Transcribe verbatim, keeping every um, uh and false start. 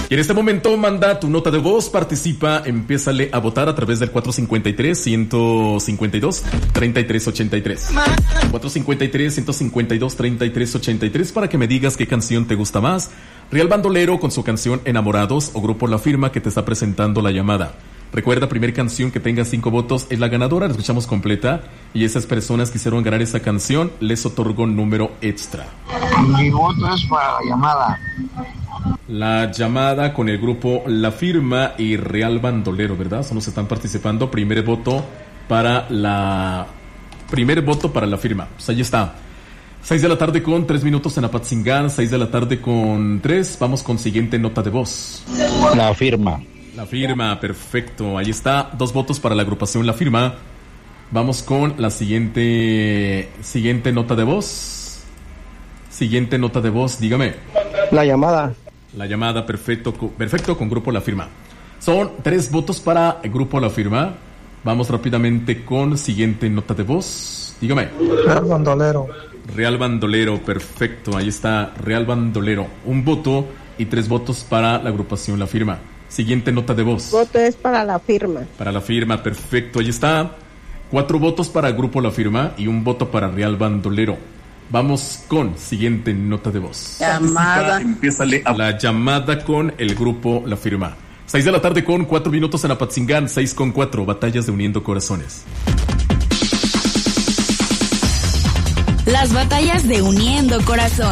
Y en este momento manda tu nota de voz, participa, empiézale a votar a través del cuatro cinco tres, uno cinco dos, tres tres ocho tres. cuatro cinco tres, uno cinco dos, tres tres ocho tres para que me digas qué canción te gusta más. Real Bandolero con su canción Enamorados o Grupo La Firma que te está presentando la llamada. Recuerda, primer canción que tenga cinco votos es la ganadora, la escuchamos completa. Y esas personas que quisieron ganar esa canción, les otorgo número extra. Mi voto es para la llamada. La llamada con el grupo La Firma y Real Bandolero, ¿verdad? Son los que están participando. Primer voto para la... Primer voto para La Firma. Pues ahí está. seis de la tarde con tres minutos en Apatzingán. seis de la tarde con tres. Vamos con siguiente nota de voz. La Firma. La Firma, perfecto. Ahí está. Dos votos para la agrupación La Firma. Vamos con la siguiente... Siguiente nota de voz. Siguiente nota de voz, dígame. La llamada. La llamada, perfecto, perfecto con Grupo La Firma. Son tres votos para el Grupo La Firma. Vamos rápidamente con siguiente nota de voz. Dígame. Real Bandolero. Real Bandolero, perfecto. Ahí está, Real Bandolero. Un voto y tres votos para la agrupación La Firma. Siguiente nota de voz. Voto es para La Firma. Para La Firma, perfecto. Ahí está. Cuatro votos para Grupo La Firma y un voto para Real Bandolero. Vamos con siguiente nota de voz. Llamada. Empiézale a la llamada con el Grupo La Firma. Seis de la tarde con cuatro minutos en Apatzingán. Seis con cuatro. Batallas de Uniendo Corazones. Las batallas de Uniendo Corazones.